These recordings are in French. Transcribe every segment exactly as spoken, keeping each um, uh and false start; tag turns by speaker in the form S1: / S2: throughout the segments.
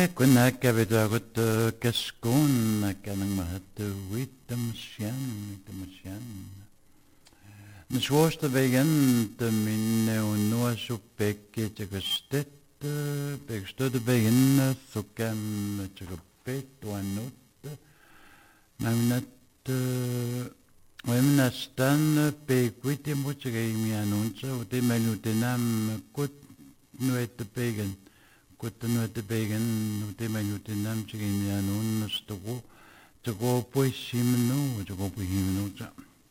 S1: kuna kavidagut kaskun kanang mahat witamsyan witamsyan. Nishwosta vegan te minne unua supeke tjekastet pekstode vegan sukam tjekapet wanut. Maminat Wemnastan pe kwite mochege mi annuncia ute manutenam kut nuet pagan kut nuet pagan ute manutenam chege mi annun stogo togo poisimno togo poisimno cha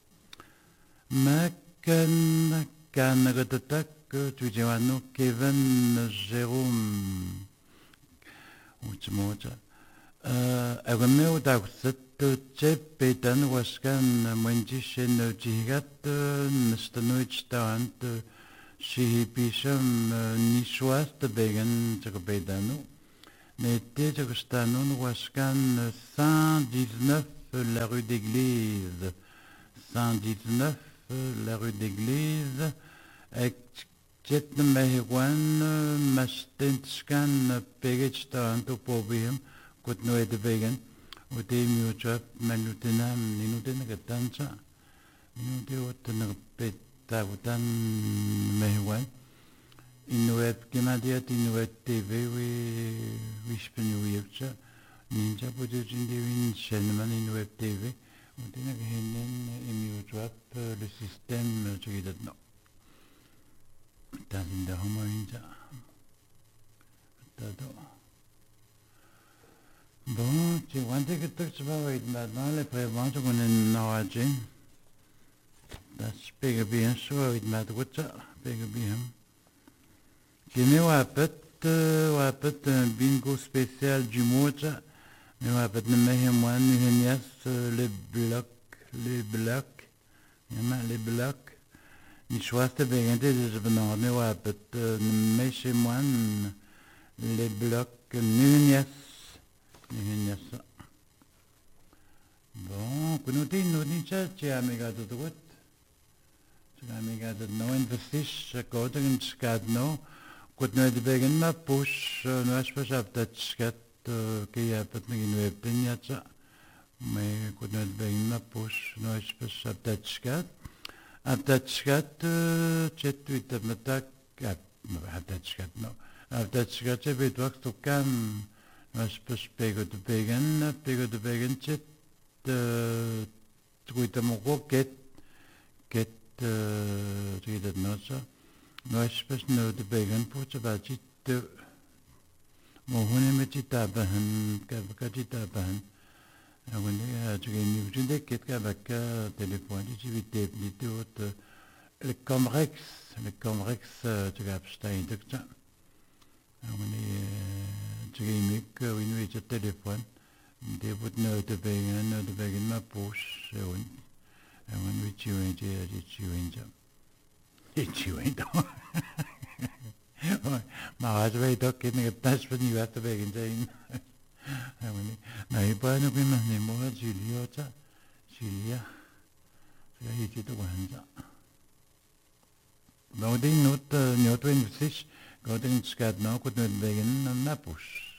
S1: makan kan gatatak tujewano Kevin Jerome utmocha agmeu daxet Tjepetan waskan mwenjishen jigat nstanoich tant shihipisham niswast began tjekapetano nete tjekastanon waskan cent dix-neuf la rue d'Église cent dix-neuf la rue d'Église ek tjetne mehwan mastentskan pegech tant pobium kutnoe de began Ute miuchap manutenam ninuten katansa ninute otana peta utan mehwan inuet kemadiat inuet T V we wispenu yevcha ninja pute jindewin shenman inuet T V utena henen miuchap le système chidat no talinda homo ninja tado Bon, tu vois que tu vas voir maintenant les préventions qu'on a nawajin. Das pega bien sûr avec ma droite, pega bien. Qui wa pet wa pet un bingo spécial du mois, mais wa pet ne mehem wan nias les blocs, les blocs, yama les blocs. Ni choiste begente de venir ne wa pet ne mehem wan les blocs nias. Bon, kunuti nuti cha cha mega to the what? Cha mega to no investish according to skat no. Kut no de begen ma push no as pas up that skat ke ya pat ngi no epnya cha. Me kut no de begen ma push no as pas up that skat. Up that skat chet with matak up that skat no. Up that skat che bit wakt to kam Mas pas pego de began, pego de began chet, tuita moko ket, ket, tuita nosa. Mas pas no de began pucha bachit, mohune me chitabahan, kavakachitabahan. Awani, tuga nivjinde ket kavaka téléphone, chivite, nite ot, le comrex, le comrex, tuga abstein, tukcha. Awani, Tu as eu un téléphone, tu as eu un téléphone, tu as eu ma poche, tu as eu un tu as eu un tu as eu un Ma race va être que ne pas venir à te begin. Na ipa no que más ni moja Julia cha Julia. Tu as été to wanza. Nou ding not nyot wen sich, goten skat nou kut net begin na push.